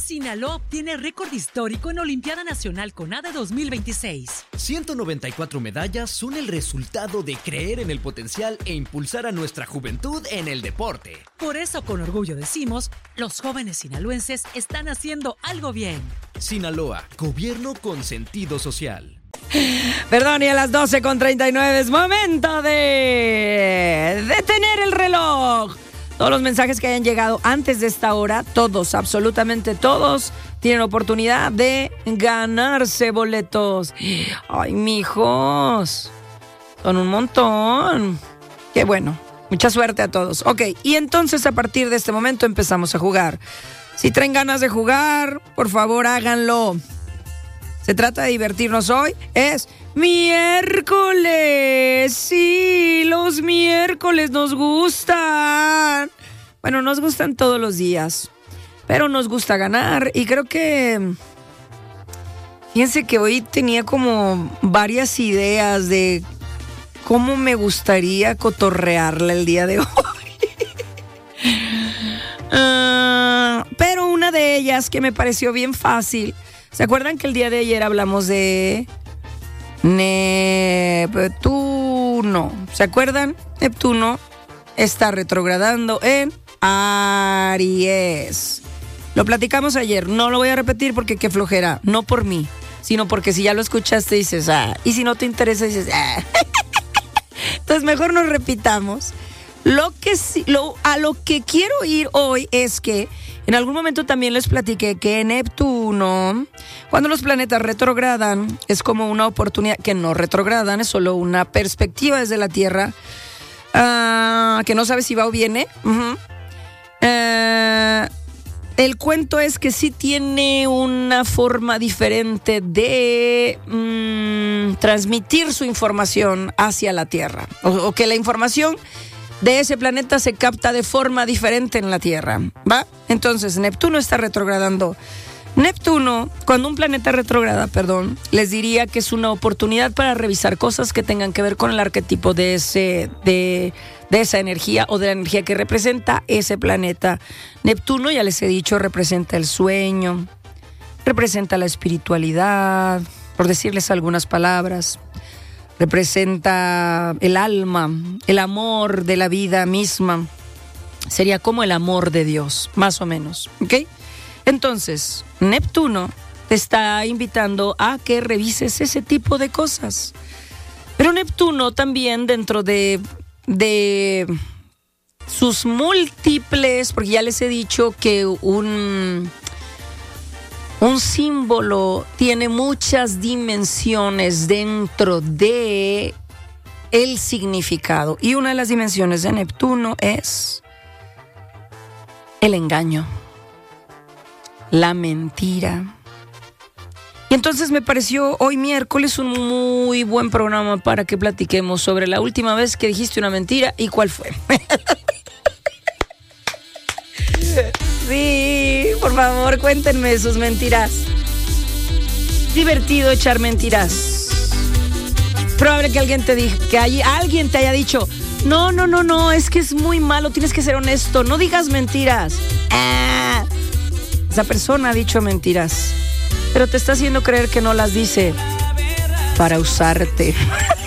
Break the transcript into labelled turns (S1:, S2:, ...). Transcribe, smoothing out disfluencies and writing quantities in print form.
S1: Sinaloa obtiene récord histórico en Olimpiada Nacional CONADE 2026.
S2: 194 medallas son el resultado de creer en el potencial e impulsar a nuestra juventud en el deporte.
S1: Por eso, con orgullo decimos, los jóvenes sinaloenses están haciendo algo bien.
S2: Sinaloa, gobierno con sentido social.
S3: Perdón, y a las 12:39 es momento de detener el reloj. Todos los mensajes que hayan llegado antes de esta hora, todos, absolutamente todos, tienen oportunidad de ganarse boletos. Ay, mijos, son un montón. Qué bueno, mucha suerte a todos. Ok, y entonces a partir de este momento empezamos a jugar. Si traen ganas de jugar, por favor háganlo. Se trata de divertirnos hoy. Es miércoles. Sí, los miércoles nos gustan. Bueno, nos gustan todos los días, pero nos gusta ganar. Y creo que... Fíjense que hoy tenía como varias ideas de cómo me gustaría cotorrearla el día de hoy. Pero una de ellas que me pareció bien fácil. ¿Se acuerdan que el día de ayer hablamos de Neptuno? ¿Se acuerdan? Neptuno está retrogradando en Aries. Lo platicamos ayer, no lo voy a repetir porque qué flojera, no por mí, sino porque si ya lo escuchaste dices, y si no te interesa dices, Entonces mejor nos repitamos. A lo que quiero ir hoy es que en algún momento también les platiqué que Neptuno, cuando los planetas retrogradan, es como una oportunidad, que no retrogradan, es solo una perspectiva desde la Tierra, que no sabe si va o viene. El cuento es que sí tiene una forma diferente de transmitir su información hacia la Tierra, o que la información de ese planeta se capta de forma diferente en la Tierra, ¿va? Entonces, Neptuno está retrogradando. Neptuno, cuando un planeta retrograda, les diría que es una oportunidad para revisar cosas que tengan que ver con el arquetipo de esa energía o de la energía que representa ese planeta. Neptuno, ya les he dicho, representa el sueño, representa la espiritualidad, por decirles algunas palabras. Representa el alma, el amor de la vida misma. Sería como el amor de Dios, más o menos, ¿ok? Entonces, Neptuno te está invitando a que revises ese tipo de cosas. Pero Neptuno también dentro de sus múltiples, porque ya les he dicho que un símbolo tiene muchas dimensiones dentro de el significado. Y una de las dimensiones de Neptuno es el engaño, la mentira. Y entonces me pareció hoy miércoles un muy buen programa para que platiquemos sobre la última vez que dijiste una mentira y cuál fue. Sí, por favor, cuéntenme sus mentiras. Divertido echar mentiras. Probable que alguien te haya dicho, no, es que es muy malo, tienes que ser honesto, no digas mentiras. Esa persona ha dicho mentiras, pero te está haciendo creer que no las dice para usarte.